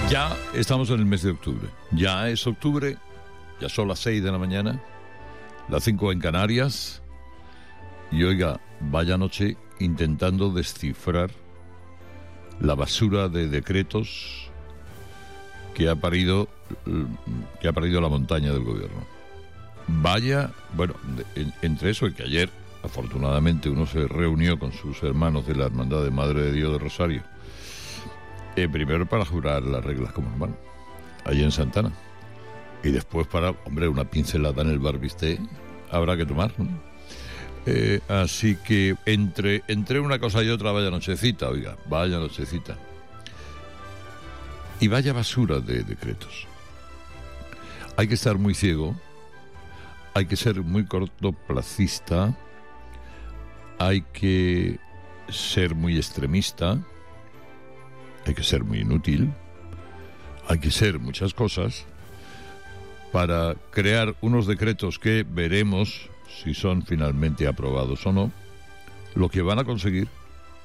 Ya estamos en el mes de octubre. Ya es octubre, ya son las 6 de la mañana, las 5 en Canarias. Y oiga, vaya noche intentando descifrar la basura de decretos que ha parido la montaña del gobierno. Vaya, bueno, entre eso y que ayer, afortunadamente, uno se reunió con sus hermanos de la Hermandad de Madre de Dios de Rosario. Primero para jurar las reglas como hermano, allí en Santana. Y después para, hombre, una pincelada en el barbisté habrá que tomar, ¿no? Así que entre una cosa y otra, vaya nochecita, oiga, vaya nochecita. Y vaya basura de decretos. Hay que estar muy ciego, hay que ser muy cortoplacista, hay que ser muy extremista, hay que ser muy inútil, hay que ser muchas cosas para crear unos decretos que veremos si son finalmente aprobados o no. Lo que van a conseguir